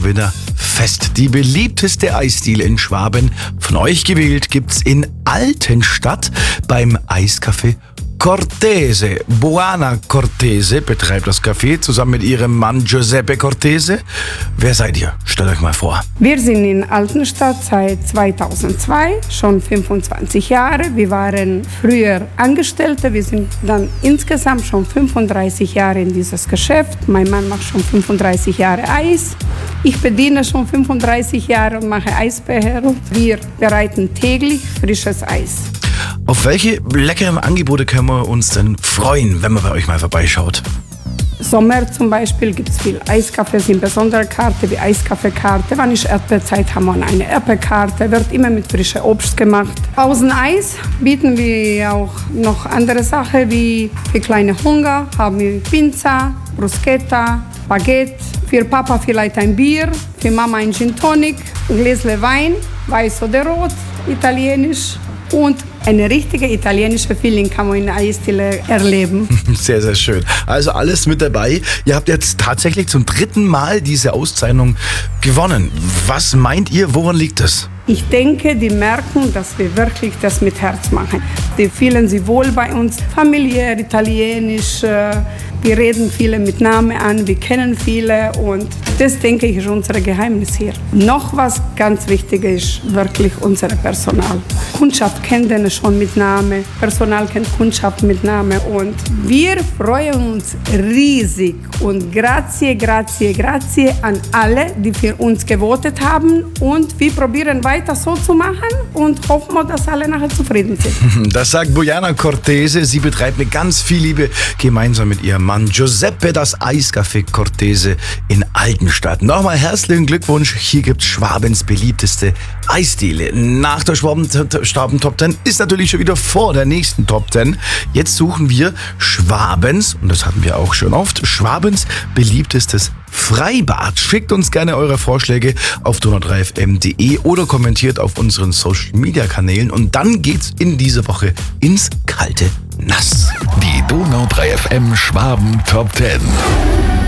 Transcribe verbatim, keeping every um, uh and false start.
wieder fest. Die beliebteste Eisdiele in Schwaben, von euch gewählt, gibt's in Altenstadt beim Eiscafé Cortese. Buona Cortese betreibt das Café zusammen mit ihrem Mann Giuseppe Cortese. Wer seid ihr? Stellt euch mal vor. Wir sind in Altenstadt seit zweitausendzwei, schon fünfundzwanzig Jahre. Wir waren früher Angestellte. Wir sind dann insgesamt schon fünfunddreißig Jahre in dieses Geschäft. Mein Mann macht schon fünfunddreißig Jahre Eis. Ich bediene schon fünfunddreißig Jahre und mache Eisbecher. Wir bereiten täglich frisches Eis. Auf welche leckeren Angebote können wir uns denn freuen, wenn man bei euch mal vorbeischaut? Sommer zum Beispiel gibt es viel Eiskaffee, sind besondere Karte wie Eiskaffeekarte. Wenn ist Erdbeerzeit, haben wir eine Erdbeerkarte, wird immer mit frischem Obst gemacht. Außen Eis bieten wir auch noch andere Sachen wie für kleine Hunger, haben wir Pizza, Bruschetta, Baguette, für Papa vielleicht ein Bier, für Mama ein Gin Tonic, ein Gläschen Wein, weiß oder rot, italienisch. Und eine richtige italienische Feeling kann man in der Eisdiele erleben. Sehr, sehr schön. Also alles mit dabei. Ihr habt jetzt tatsächlich zum dritten Mal diese Auszeichnung gewonnen. Was meint ihr, woran liegt es? Ich denke, die merken, dass wir wirklich das mit Herz machen. Die fühlen sich wohl bei uns, familiär, italienisch. Wir reden viele mit Namen an, wir kennen viele und das, denke ich, ist unser Geheimnis hier. Noch was ganz wichtig ist wirklich unser Personal. Kundschaft kennt den schon mit Namen, Personal kennt Kundschaft mit Namen und wir freuen uns riesig und grazie, grazie, grazie an alle, die für uns gewotet haben und wir probieren weiter so zu machen und hoffen wir, dass alle nachher zufrieden sind. Das sagt Buona Cortese. Sie betreibt mit ganz viel Liebe gemeinsam mit ihrem Mann Giuseppe das Eiscafé Cortese in Altenstadt. Nochmal herzlichen Glückwunsch. Hier gibt's Schwabens beliebteste Eisdiele. Nach der Schwaben Top zehn ist natürlich schon wieder vor der nächsten Top zehn. Jetzt suchen wir Schwabens, und das hatten wir auch schon oft, Schwabens beliebtestes Freibad. Schickt uns gerne eure Vorschläge auf donau drei f m punkt de oder kommentiert auf unseren Social Media Kanälen und dann geht's in dieser Woche ins kalte Nass. Die Donau drei F M Schwaben Top zehn.